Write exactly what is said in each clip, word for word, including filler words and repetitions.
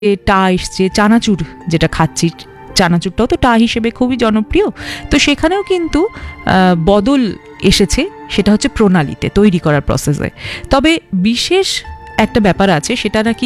টা এসছে, চানাচুর যেটা খাচ্ছি, চানাচুরটাও তো টা হিসেবে খুবই জনপ্রিয়। তো সেখানেও কিন্তু বদল এসেছে, সেটা হচ্ছে প্রণালীতে, তৈরি করার প্রসেসে। তবে বিশেষ একটা ব্যাপার আছে, সেটা নাকি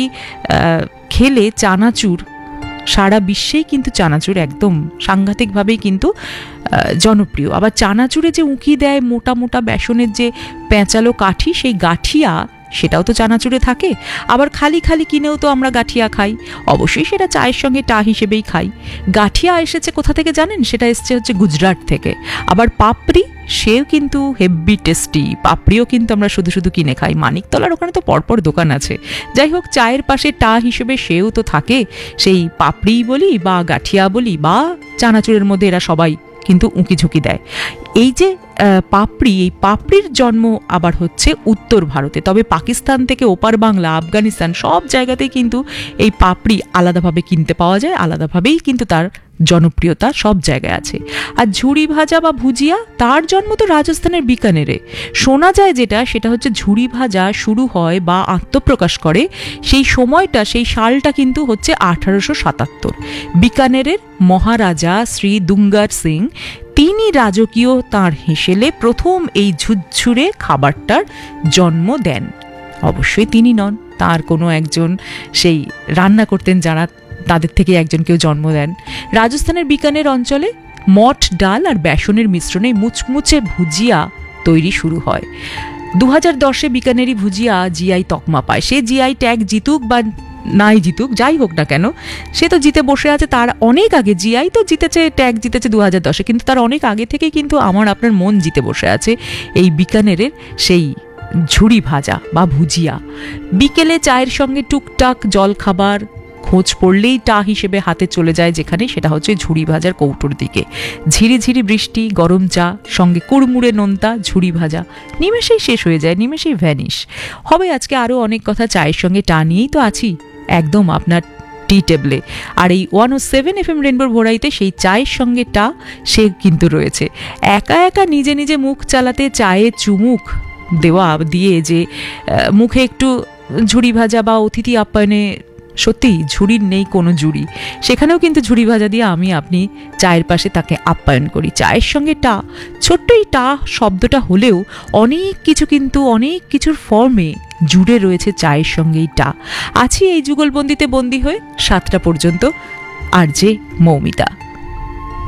খেলে চানাচুর সারা বিশ্বেই কিন্তু চানাচুর একদম সাংঘাতিকভাবেই কিন্তু জনপ্রিয়। আবার চানাচুরে যে উঁকি দেয় মোটা মোটা বেসনের যে পেঁচালো কাঠি, সেই গাঠিয়া সেটাও তো চানাচুরে থাকে। আবার খালি খালি কিনেও তো আমরা গাঠিয়া খাই, অবশ্যই সেটা চায়ের সঙ্গে টা হিসেবেই খাই। গাঠিয়া এসেছে কোথা থেকে জানেন? সেটা এসছে হচ্ছে গুজরাট থেকে। আবার পাপড়ি, সেও কিন্তু হেভি টেস্টি। পাপড়িও কিন্তু আমরা শুধু শুধু কিনে খাই, মানিকতলার ওখানে তো পরপর দোকান আছে। যাই হোক, চায়ের পাশে টা হিসেবে সেও তো থাকে, সেই পাপড়ি বলি বা গাঠিয়া বলি বা চানাচুরের মধ্যে এরা সবাই কিন্তু উঁকি ঝুঁকি দেয়। এই যে পাপড়ি, এই পাপড়ির জন্ম আবার হচ্ছে উত্তর ভারতে, তবে পাকিস্তান থেকে ওপার বাংলা, আফগানিস্তান সব জায়গাতেই কিন্তু এই পাপড়ি আলাদাভাবে কিনতে পাওয়া যায়, আলাদাভাবেই কিন্তু তার জনপ্রিয়তা সব জায়গায় আছে। আর ঝুড়ি ভাজা বা ভুজিয়া, তার জন্ম তো রাজস্থানের বিকানেরে। শোনা যায় যেটা, সেটা হচ্ছে ঝুড়ি ভাজা শুরু হয় বা আত্মপ্রকাশ করে সেই সময়টা, সেই সালটা কিন্তু হচ্ছে আঠারোশো সাতাত্তর। বিকানেরের মহারাজা শ্রী দুঙ্গার সিং, তিনি রাজকীয় তাঁর হেসেলে প্রথম এই ঝুরঝুরে খাবারটার জন্ম দেন। অবশ্যই তিনি নন, তার কোনো একজন সেই রান্না করতেন যারা, তাদের থেকে একজন কেউ জন্ম দেন। রাজস্থানের বিকানের অঞ্চলে মঠ ডাল আর বেসনের মিশ্রণে মুচমুচে ভুজিয়া তৈরি শুরু হয়। দু হাজার দশে বিকানেরি ভুজিয়া জিআই তকমা পায়। সে জিআই ট্যাগ জিতুক বা নাই জিতুক, যাই হোক না কেন, সে তো জিতে বসে আছে। তার অনেক আগে জিআই তো জিতেছে, ট্যাগ জিতেছে দু হাজার দশে, কিন্তু তার অনেক আগে থেকেই কিন্তু আমার আপনার মন জিতে বসে আছে এই বিকানেরের সেই ঝুড়ি ভাজা বা ভুজিয়া। বিকেলে চায়ের সঙ্গে টুকটাক জল খাবার খোঁজ পড়লেই টা হিসেবে হাতে চলে যায় যেখানে, সেটা হচ্ছে ঝুড়ি ভাজার কৌটোর দিকে। ঝিরি ঝিরি বৃষ্টি, গরম চা, সঙ্গে কুড়মুড়ে নোনতা, ঝুড়ি ভাজা নিমেষেই শেষ হয়ে যায়, নিমেষেই ভ্যানিশ হবে। আজকে আরও অনেক কথা চায়ের সঙ্গে টা নিয়েই তো আছি একদম আপনার টি টেবলে। আর এই ওয়ান ও সেভেন এফ এম রেনবোর ভোরাইতে সেই চায়ের সঙ্গে টা সে কিন্তু রয়েছে। একা একা নিজে নিজে মুখ চালাতে, চায়ে চুমুক দেওয়া দিয়ে যে মুখে একটু ঝুড়ি ভাজা বা অতিথি আপ্যায়নে সত্যি ঝুড়ির নেই কোনো জুড়ি, সেখানেও কিন্তু ঝুড়ি ভাজা দিয়ে আমি আপনি চায়ের পাশে তাকে আপ্যায়ন করি। চায়ের সঙ্গে টা, ছোট্ট এই টা শব্দটা হলেও অনেক কিছু কিন্তু অনেক কিছুর ফর্মে জুড়ে রয়েছে চায়ের সঙ্গেই টা। আছি এই যুগলবন্দিতে বন্দী হয়ে সাতটা পর্যন্ত, আর যে মৌমিতা।